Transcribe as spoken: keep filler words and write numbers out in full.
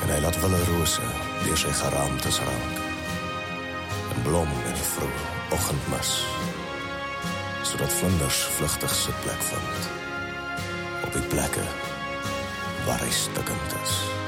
En hy laat wille rose deur sy geraamtes raak, en blom in die vroege oggendmis, sodat vlinders vlugtig sitplek vind, op die plekke waar hy stikkend is.